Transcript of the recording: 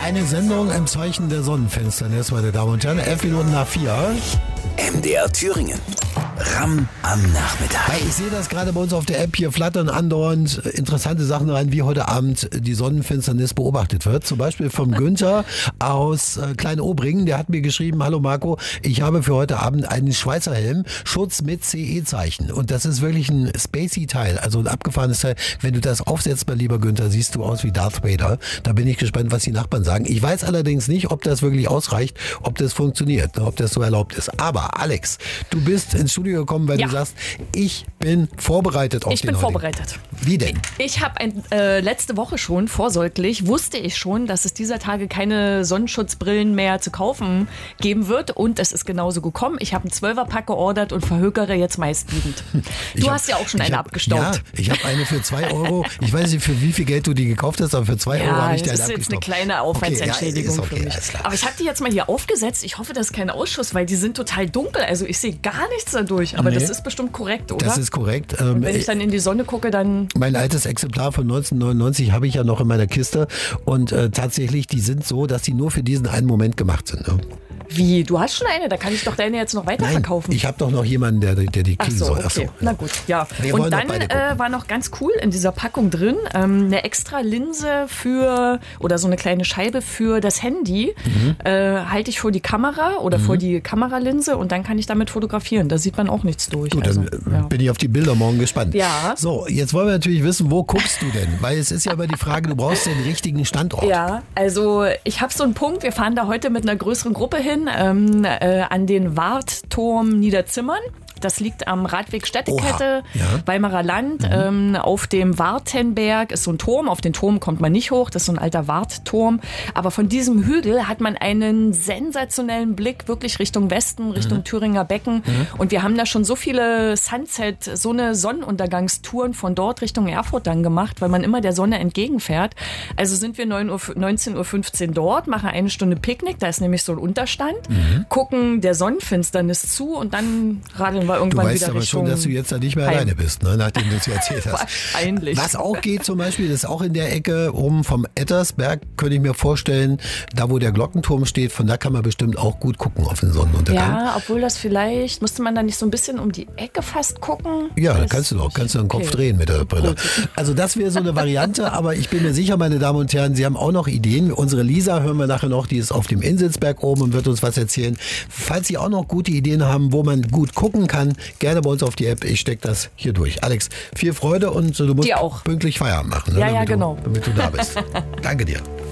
Eine Sendung im Zeichen der Sonnenfinsternis, meine Damen und Herren. 11 Minuten nach 4. MDR Thüringen. Ramm am Nachmittag. Hey, ich sehe das gerade bei uns auf der App. Hier flattern andauernd interessante Sachen rein, wie heute Abend die Sonnenfinsternis beobachtet wird. Zum Beispiel vom Günther aus Klein-Obringen. Der hat mir geschrieben: Hallo Marco, ich habe für heute Abend einen Schweizer Helm, Schutz mit CE-Zeichen. Und das ist wirklich ein spacey-Teil, also ein abgefahrenes Teil. Wenn du das aufsetzt, mein lieber Günther, siehst du aus wie Darth Vader. Da bin ich gespannt, was die Nachbarn sagen. Ich weiß allerdings nicht, ob das wirklich ausreicht, ob das funktioniert, ob das so erlaubt ist. Aber Alex, du bist ins Studio gekommen, weil du sagst, ich bin vorbereitet auf den heutigen. Ich bin vorbereitet. Wie denn? Ich habe letzte Woche schon, vorsorglich, wusste ich schon, dass es dieser Tage keine Sonnenschutzbrillen mehr zu kaufen geben wird. Und es ist genauso gekommen. Ich habe einen 12er-Pack geordert und verhökere jetzt meistliebend. Du hast ja auch schon eine abgestaubt. Ja, ich habe eine für 2 Euro. Ich weiß nicht, für wie viel Geld du die gekauft hast, aber für 2 Euro habe ich die eine abgestaubt. Das ist jetzt eine kleine Aufwandsentschädigung für mich. Aber ich habe die jetzt mal hier aufgesetzt. Ich hoffe, das ist kein Ausschuss, weil die sind total dunkel. Also ich sehe gar nichts dadurch. Aber das ist bestimmt korrekt, oder? Das ist korrekt. Und wenn ich dann in die Sonne gucke, dann... Mein altes Exemplar von 1999 habe ich ja noch in meiner Kiste. Und tatsächlich, die sind so, dass die nur für diesen einen Moment gemacht sind. Ne? Wie? Du hast schon eine? Da kann ich doch deine jetzt noch weiterverkaufen. Nein, ich habe doch noch jemanden, der die kriegen soll. Okay. Ach so. Na gut, ja. Und dann war noch ganz cool in dieser Packung drin eine extra Linse oder so eine kleine Scheibe für das Handy. Halte ich vor die Kamera oder vor die Kameralinse und dann kann ich damit fotografieren. Da sieht man auch nichts durch. Gut, dann bin ich auf die Bilder morgen gespannt. Ja. So, jetzt wollen wir natürlich wissen, wo guckst du denn? Weil es ist ja immer die Frage, du brauchst den richtigen Standort. Ja, also ich habe so einen Punkt, wir fahren da heute mit einer größeren Gruppe hin, an den Wartturm Niederzimmern. Das liegt am Radweg Städtekette, Weimarer Land. Auf dem Wartenberg ist so ein Turm. Auf den Turm kommt man nicht hoch. Das ist so ein alter Wartturm. Aber von diesem Hügel hat man einen sensationellen Blick wirklich Richtung Westen, Richtung Thüringer Becken. Und wir haben da schon so viele so eine Sonnenuntergangstouren von dort Richtung Erfurt dann gemacht, weil man immer der Sonne entgegenfährt. Also sind wir 19:15 Uhr dort, machen eine Stunde Picknick. Da ist nämlich so ein Unterstand. Gucken der Sonnenfinsternis zu und dann radeln wir irgendwann wieder Richtung. Du weißt aber schon, dass du jetzt da nicht mehr alleine bist, ne, nachdem du es erzählt hast. Wahrscheinlich. Was auch geht zum Beispiel, das ist auch in der Ecke oben vom Ettersberg, könnte ich mir vorstellen, da wo der Glockenturm steht, von da kann man bestimmt auch gut gucken auf den Sonnenuntergang. Ja, obwohl das vielleicht, müsste man da nicht so ein bisschen um die Ecke fast gucken? Ja, da kannst du den Kopf drehen mit der Brille. Also das wäre so eine Variante, aber ich bin mir sicher, meine Damen und Herren, Sie haben auch noch Ideen. Unsere Lisa hören wir nachher noch, die ist auf dem Insitzberg oben und wird uns was erzählen. Falls Sie auch noch gute Ideen haben, wo man gut gucken kann, gerne bei uns auf die App. Ich stecke das hier durch. Alex, viel Freude und du musst pünktlich Feierabend machen. Ne? Ja, genau. Damit du da bist. Danke dir.